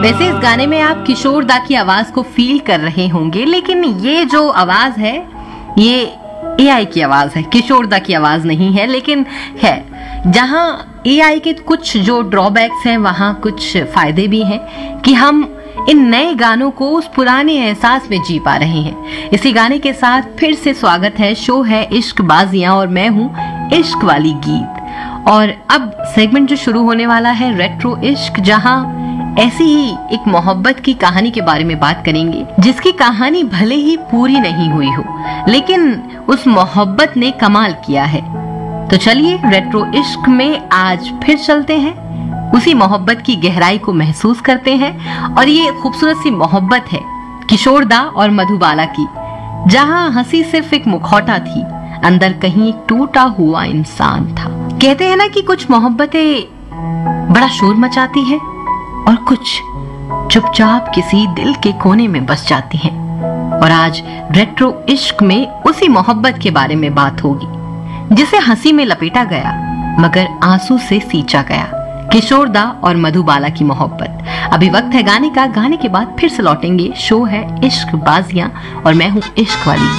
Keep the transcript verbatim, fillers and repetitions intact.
वैसे इस गाने में आप किशोर दा की आवाज को फील कर रहे होंगे, लेकिन ये जो आवाज है ये एआई की आवाज है, किशोर दा की आवाज नहीं है। लेकिन है, जहां एआई के कुछ जो ड्रॉबैक्स हैं वहां कुछ फायदे भी हैं कि हम इन नए गानों को उस पुराने एहसास में जी पा रहे हैं। इसी गाने के साथ फिर से स्वागत है, शो है इश्क बाजियां और मैं हूं इश्क वाली गीत। और अब सेगमेंट जो शुरू होने वाला है रेट्रो इश्क, जहां ऐसी ही एक मोहब्बत की कहानी के बारे में बात करेंगे जिसकी कहानी भले ही पूरी नहीं हुई हो, लेकिन उस मोहब्बत ने कमाल किया है। तो चलिए रेट्रो इश्क में आज फिर चलते हैं, उसी मोहब्बत की गहराई को महसूस करते हैं। और ये खूबसूरत सी मोहब्बत है किशोर दा और मधुबाला की, जहां हंसी सिर्फ एक मुखौटा थी, अंदर कहीं एक टूटा हुआ इंसान था। कहते हैं ना कि कुछ मोहब्बतें बड़ा शोर मचाती हैं और कुछ चुपचाप किसी दिल के कोने में बस जाती हैं। और आज रेट्रो इश्क में उसी मोहब्बत के बारे में बात होगी जिसे हंसी में लपेटा गया मगर आंसू से सींचा गया, किशोर दा और मधुबाला की मोहब्बत। अभी वक्त है गाने का, गाने के बाद फिर से लौटेंगे। शो है इश्क बाजियां और मैं हूं इश्क वाली।